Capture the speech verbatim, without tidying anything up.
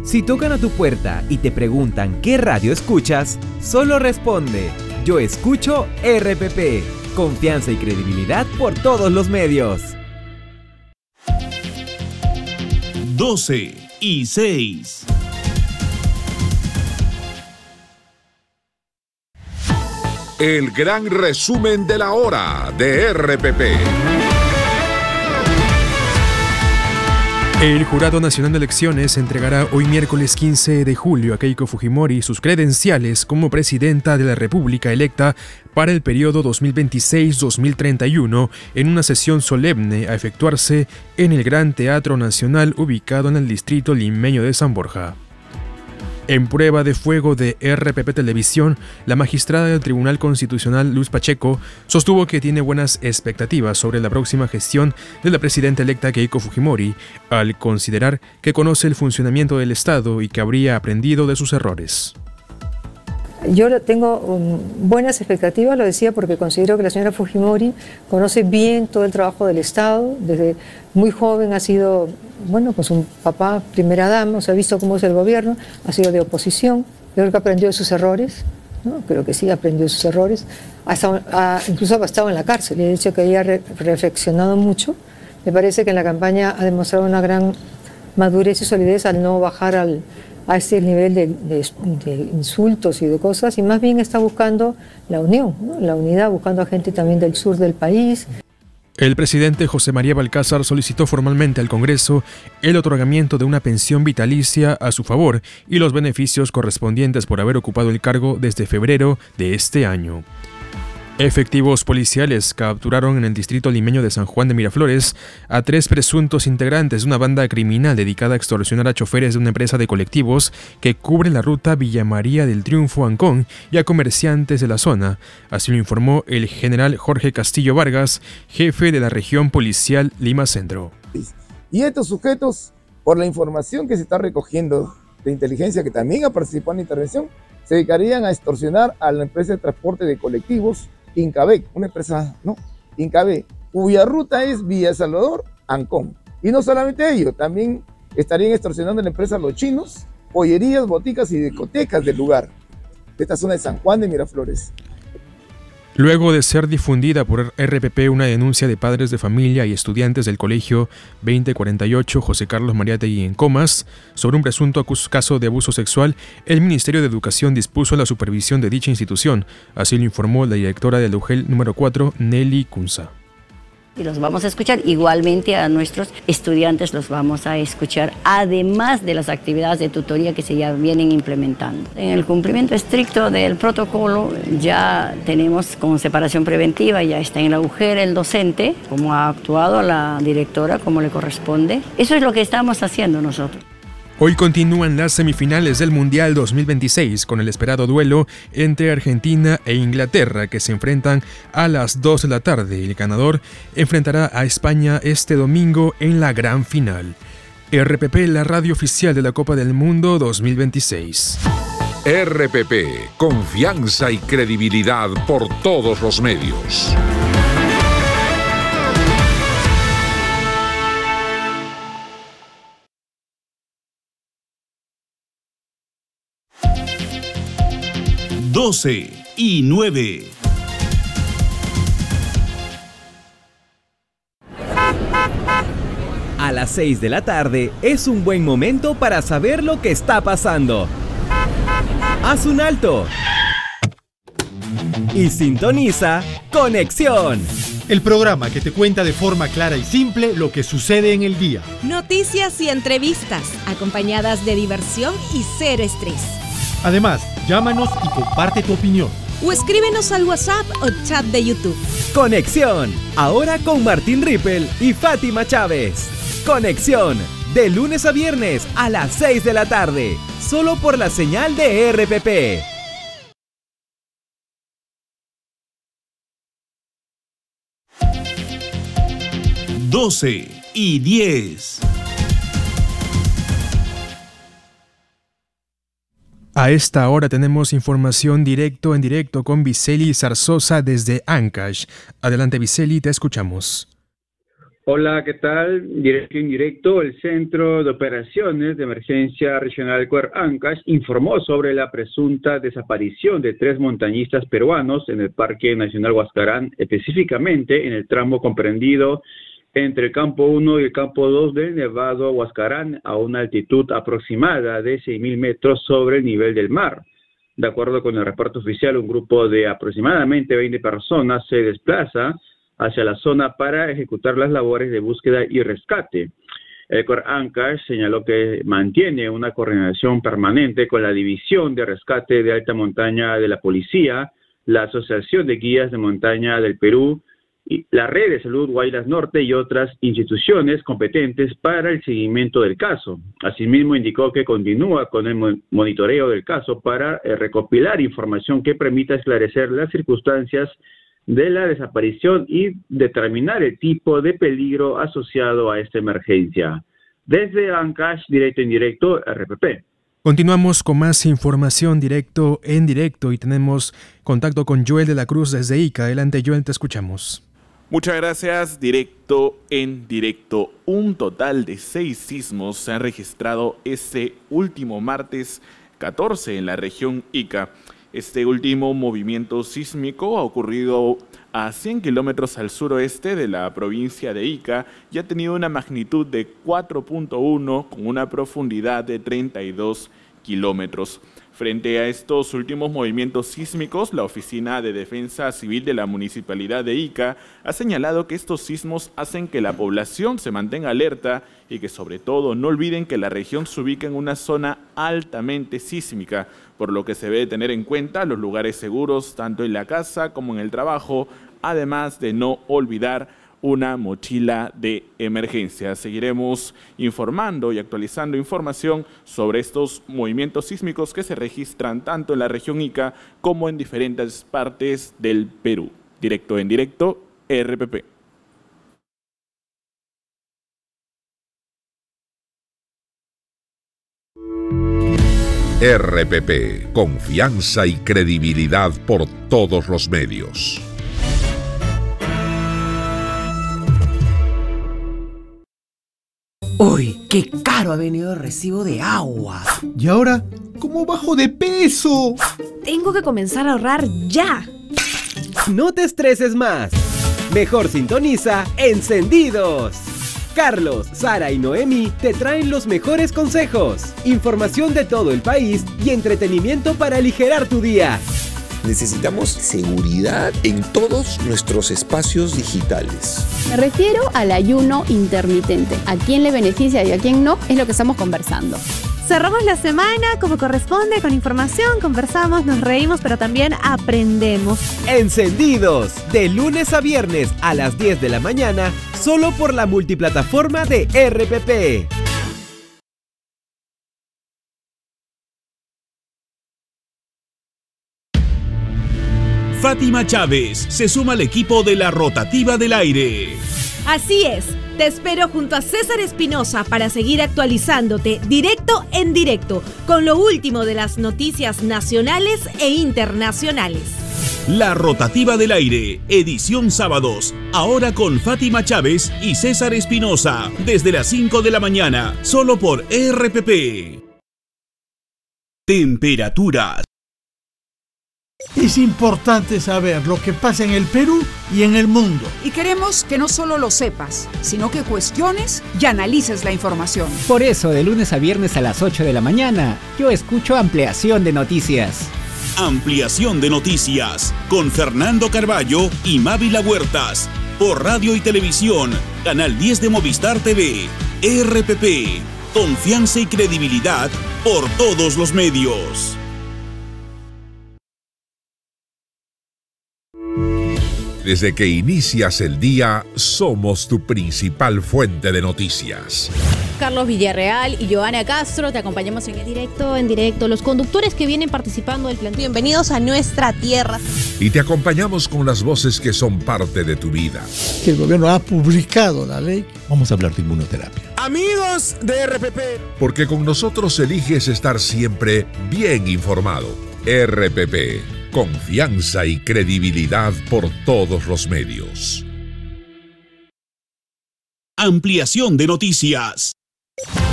Si tocan a tu puerta y te preguntan qué radio escuchas, solo responde: yo escucho R P P. Confianza y credibilidad por todos los medios. doce y seis. El gran resumen de la hora de R P P. El Jurado Nacional de Elecciones entregará hoy miércoles quince de julio a Keiko Fujimori sus credenciales como presidenta de la República electa para el periodo dos mil veintiséis a dos mil treinta y uno en una sesión solemne a efectuarse en el Gran Teatro Nacional ubicado en el distrito limeño de San Borja. En prueba de fuego de R P P Televisión, la magistrada del Tribunal Constitucional Luz Pacheco sostuvo que tiene buenas expectativas sobre la próxima gestión de la presidenta electa Keiko Fujimori, al considerar que conoce el funcionamiento del Estado y que habría aprendido de sus errores. Yo tengo um, buenas expectativas, lo decía porque considero que la señora Fujimori conoce bien todo el trabajo del Estado. Desde muy joven ha sido, bueno, pues un papá, primera dama, o sea, ha visto cómo es el gobierno, ha sido de oposición. Yo creo que aprendió de sus errores, ¿no? Creo que sí, aprendió de sus errores. Ha estado, ha, incluso ha estado en la cárcel y he dicho que ella ha re, reflexionado mucho. Me parece que en la campaña ha demostrado una gran madurez y solidez al no bajar al a ese nivel de, de, de insultos y de cosas, y más bien está buscando la unión, ¿no? La unidad, buscando a gente también del sur del país. El presidente José María Balcázar solicitó formalmente al Congreso el otorgamiento de una pensión vitalicia a su favor y los beneficios correspondientes por haber ocupado el cargo desde febrero de este año. Efectivos policiales capturaron en el distrito limeño de San Juan de Miraflores a tres presuntos integrantes de una banda criminal dedicada a extorsionar a choferes de una empresa de colectivos que cubre la ruta Villa María del Triunfo Ancón y a comerciantes de la zona. Así lo informó el general Jorge Castillo Vargas, jefe de la región policial Lima Centro. Y estos sujetos, por la información que se está recogiendo de inteligencia, que también ha participado en la intervención, se dedicarían a extorsionar a la empresa de transporte de colectivos Incabé, una empresa, ¿no? Incabé, cuya ruta es Villa Salvador, Ancón. Y no solamente ello, también estarían extorsionando a la empresa Los Chinos, pollerías, boticas y discotecas del lugar, de esta zona de San Juan de Miraflores. Luego de ser difundida por R P P una denuncia de padres de familia y estudiantes del colegio veinte cuarenta y ocho José Carlos Mariátegui en Comas sobre un presunto caso de abuso sexual, el Ministerio de Educación dispuso la supervisión de dicha institución. Así lo informó la directora del UGEL número cuatro, Nelly Cunza. Y los vamos a escuchar, igualmente a nuestros estudiantes los vamos a escuchar, además de las actividades de tutoría que se ya vienen implementando. En el cumplimiento estricto del protocolo ya tenemos con separación preventiva, ya está en la UGEL el docente, como ha actuado la directora, como le corresponde. Eso es lo que estamos haciendo nosotros. Hoy continúan las semifinales del Mundial dos mil veintiséis con el esperado duelo entre Argentina e Inglaterra que se enfrentan a las dos de la tarde. El ganador enfrentará a España este domingo en la gran final. R P P, la radio oficial de la Copa del Mundo dos mil veintiséis. R P P, confianza y credibilidad por todos los medios. doce y nueve. A las seis de la tarde es un buen momento para saber lo que está pasando. Haz un alto y sintoniza Conexión, el programa que te cuenta de forma clara y simple lo que sucede en el día. Noticias y entrevistas, acompañadas de diversión y cero estrés. Además, llámanos y comparte tu opinión. O escríbenos al WhatsApp o chat de YouTube. Conexión, ahora con Martín Rippel y Fátima Chávez. Conexión, de lunes a viernes a las seis de la tarde, solo por la señal de R P P. doce y diez. A esta hora tenemos información directo en directo con Viceli Zarzosa desde Ancash. Adelante Viceli, te escuchamos. Hola, ¿qué tal? Directo en directo, el Centro de Operaciones de Emergencia Regional Cuer-Ancash informó sobre la presunta desaparición de tres montañistas peruanos en el Parque Nacional Huascarán, específicamente en el tramo comprendido entre el campo uno y el campo dos del Nevado Huascarán, a una altitud aproximada de seis mil metros sobre el nivel del mar. De acuerdo con el reporte oficial, un grupo de aproximadamente veinte personas se desplaza hacia la zona para ejecutar las labores de búsqueda y rescate. El Cuer-Ancash señaló que mantiene una coordinación permanente con la División de Rescate de Alta Montaña de la Policía, la Asociación de Guías de Montaña del Perú, y la Red de Salud Guaylas Norte y otras instituciones competentes para el seguimiento del caso. Asimismo, indicó que continúa con el monitoreo del caso para eh, recopilar información que permita esclarecer las circunstancias de la desaparición y determinar el tipo de peligro asociado a esta emergencia. Desde Ancash, directo en directo, R P P. Continuamos con más información directo en directo y tenemos contacto con Joel de la Cruz desde Ica. Adelante, Joel, te escuchamos. Muchas gracias. Directo en directo. Un total de seis sismos se han registrado este último martes catorce en la región Ica. Este último movimiento sísmico ha ocurrido a cien kilómetros al suroeste de la provincia de Ica y ha tenido una magnitud de cuatro punto uno con una profundidad de treinta y dos kilómetros. Frente a estos últimos movimientos sísmicos, la Oficina de Defensa Civil de la Municipalidad de Ica ha señalado que estos sismos hacen que la población se mantenga alerta y que sobre todo no olviden que la región se ubica en una zona altamente sísmica, por lo que se debe tener en cuenta los lugares seguros tanto en la casa como en el trabajo, además de no olvidar una mochila de emergencia. Seguiremos informando y actualizando información sobre estos movimientos sísmicos que se registran tanto en la región Ica como en diferentes partes del Perú. Directo en directo, R P P. R P P, confianza y credibilidad por todos los medios. Uy, qué caro ha venido el recibo de agua. ¿Y ahora cómo bajo de peso? Tengo que comenzar a ahorrar ya. No te estreses más. Mejor sintoniza Encendidos. Carlos, Sara y Noemi te traen los mejores consejos, información de todo el país y entretenimiento para aligerar tu día. Necesitamos seguridad en todos nuestros espacios digitales. Me refiero al ayuno intermitente. ¿A quién le beneficia y a quién no? Es lo que estamos conversando. Cerramos la semana como corresponde, con información, conversamos, nos reímos, pero también aprendemos. Encendidos, de lunes a viernes a las diez de la mañana, solo por la multiplataforma de R P P. Fátima Chávez se suma al equipo de la Rotativa del Aire. Así es, te espero junto a César Espinosa para seguir actualizándote directo en directo con lo último de las noticias nacionales e internacionales. La Rotativa del Aire, edición sábados, ahora con Fátima Chávez y César Espinosa, desde las cinco de la mañana, solo por R P P. Temperaturas. Es importante saber lo que pasa en el Perú y en el mundo. Y queremos que no solo lo sepas, sino que cuestiones y analices la información. Por eso, de lunes a viernes a las ocho de la mañana, yo escucho Ampliación de Noticias. Ampliación de Noticias, con Fernando Carballo y Mávila Huertas, por radio y televisión, Canal diez de Movistar T V, R P P, confianza y credibilidad por todos los medios. Desde que inicias el día, somos tu principal fuente de noticias. Carlos Villarreal y Joana Castro te acompañamos en el directo, en directo. Los conductores que vienen participando del plan. Bienvenidos a nuestra tierra. Y te acompañamos con las voces que son parte de tu vida. Que el gobierno ha publicado la ley. Vamos a hablar de inmunoterapia. Amigos de R P P. Porque con nosotros eliges estar siempre bien informado. R P P. Confianza y credibilidad por todos los medios. Ampliación de noticias.